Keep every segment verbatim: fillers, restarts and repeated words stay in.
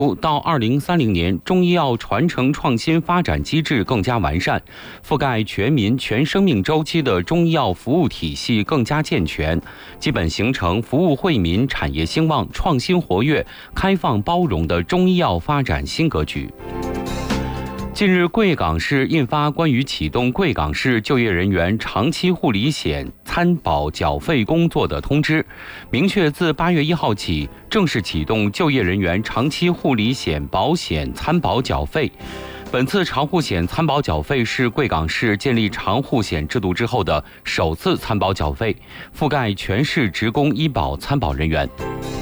到二零三零年，中医药传承创新发展机制更加完善，覆盖全民全生命周期的中医药服务体系更加健全，基本形成服务惠民、产业兴旺、创新活跃、开放包容的中医药发展新格局。近日，贵港市印发关于启动贵港市就业人员长期护理险参保缴费工作的通知，明确自八月一号起正式启动就业人员长期护理险保险参保缴费。本次长护险参保缴费是贵港市建立长护险制度之后的首次参保缴费，覆盖全市职工医保参保人员。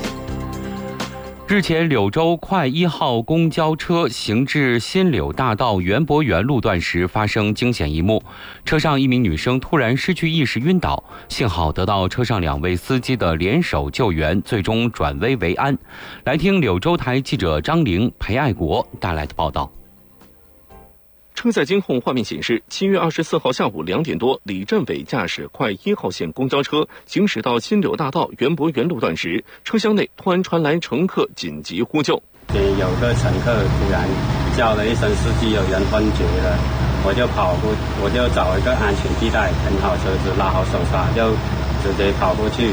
日前，柳州快一号公交车行至新柳大道园博园路段时发生惊险一幕，车上一名女生突然失去意识晕倒，幸好得到车上两位司机的联手救援，最终转危为安。来听柳州台记者张玲、裴爱国带来的报道。 车载监控画面显示，七月二十四号下午两点多，李振伟驾驶快一号线公交车行驶到新柳大道园博园路段时，车厢内突然传来乘客紧急呼救。 有个乘客突然叫了一声司机有人昏厥了，我就跑过，我就找一个安全地带，停好车子，拉好手刹，就直接跑过去。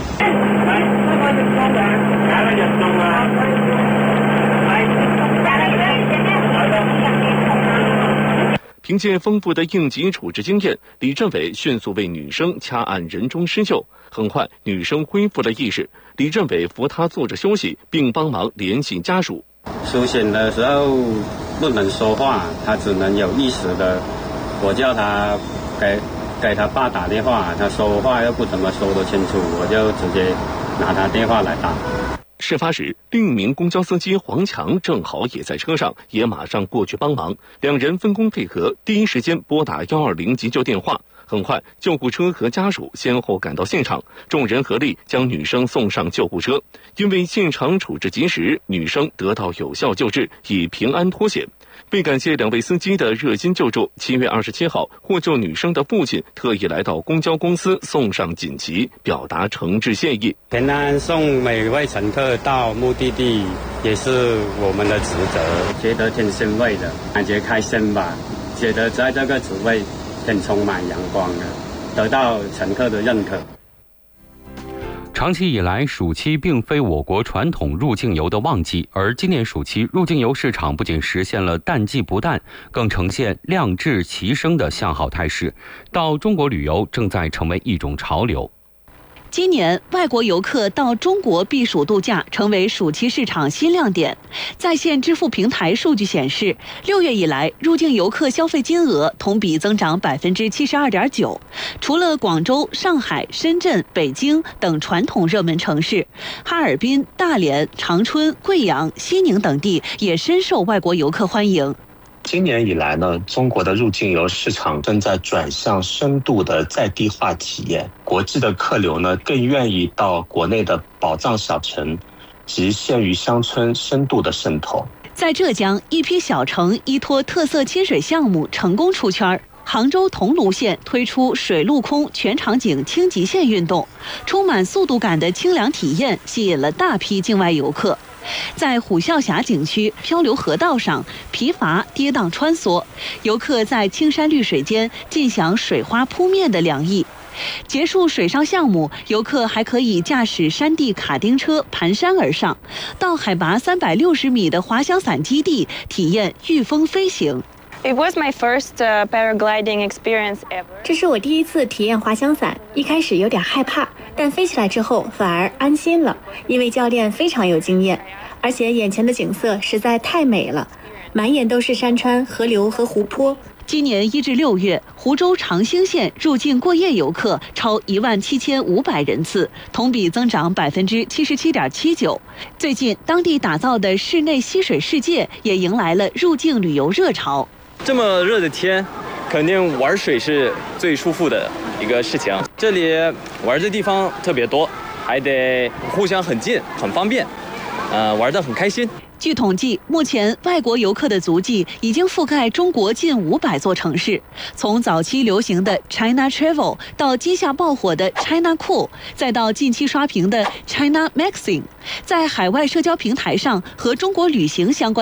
凭借丰富的应急处置经验，李振伟迅速为女生掐按人中施救。很快，女生恢复了意识，李振伟扶她坐着休息，并帮忙联系家属。 出险的时候不能说话，她只能有意识的。我叫她给给她爸打电话，她说话又不怎么说得清楚，我就直接拿她电话来打。 事发时，另一名公交司机黄强正好也在车上，也马上过去帮忙。两人分工配合，第一时间拨打一二零急救电话。很快，救护车和家属先后赶到现场，众人合力将女生送上救护车。因为现场处置及时，女生得到有效救治，已平安脱险。为感谢两位司机的热心救助，七月二十七号，获救女生的父亲特意来到公交公司送上锦旗，表达诚挚谢意。 平安送每位乘客到目的地，也是我们的职责，觉得挺欣慰的，感觉开心吧，觉得在这个职位挺充满阳光的，得到乘客的认可。 长期以来，暑期并非我国传统入境游的旺季，而今年暑期入境游市场不仅实现了淡季不淡，更呈现量质齐升的向好态势。到中国旅游正在成为一种潮流。 今年，外国游客到中国避暑度假成为暑期市场新亮点。在线支付平台数据显示，六月以来，入境游客消费金额同比增长百分之七十二点九。除了广州、上海、深圳、北京等传统热门城市，哈尔滨、大连、长春、贵阳、西宁等地也深受外国游客欢迎。 今年以来呢，中国的入境游市场正在转向深度的在地化体验，国际的客流呢更愿意到国内的宝藏小城及县域乡村深度的渗透。 在浙江，一批小城依托特色亲水项目成功出圈。杭州桐庐县推出水陆空全场景轻极限运动，充满速度感的清凉体验吸引了大批境外游客。在虎啸峡景区漂流河道上，皮筏跌宕穿梭，游客在青山绿水间尽享水花扑面的凉意。结束水上项目，游客还可以驾驶山地卡丁车盘山而上，到海拔三百六十米的滑翔伞基地体验御风飞行。 It was my first uh, paragliding experience ever. 这是我第一次体验滑翔伞，一开始有点害怕，但飞起来之后反而安心了，因为教练非常有经验，而且眼前的景色实在太美了，满眼都是山川、河流和湖泊。 今年一至六月，湖州长兴县入境过夜游客超一万七千五百人次，同比增长百分之七十七点七九。最近，当地打造的室内溪水世界也迎来了入境旅游热潮。 这么热的天，肯定玩水是最舒服的一个事情。这里玩的地方特别多，还得互相很近，很方便，呃，玩得很开心。 据统计，目前外国游客的足迹已经覆盖中国近五百座城市。从早期流行的 China Travel 到今夏爆火的 China Cool， 再到近期刷屏的 China Magazine， 在海外社交平台上和中国旅行相关